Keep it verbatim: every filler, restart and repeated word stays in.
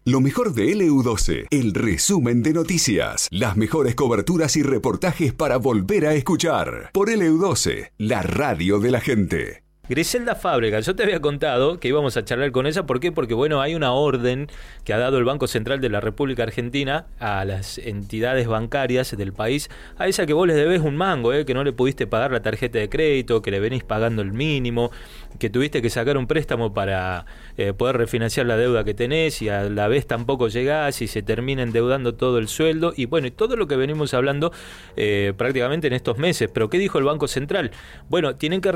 Lo mejor de L U doce, el resumen de noticias, las mejores coberturas y reportajes para volver a escuchar. Por L U doce, la radio de la gente. Griselda Fábrega, yo te había contado que íbamos a charlar con ella. ¿Por qué? Porque bueno, hay una orden que ha dado el Banco Central de la República Argentina a las entidades bancarias del país, a esa que vos les debés un mango, eh, que no le pudiste pagar la tarjeta de crédito, que le venís pagando el mínimo, que tuviste que sacar un préstamo para eh, poder refinanciar la deuda que tenés y a la vez tampoco llegás y se termina endeudando todo el sueldo y bueno, y todo lo que venimos hablando eh, prácticamente en estos meses. ¿Pero qué dijo el Banco Central? Bueno, tienen que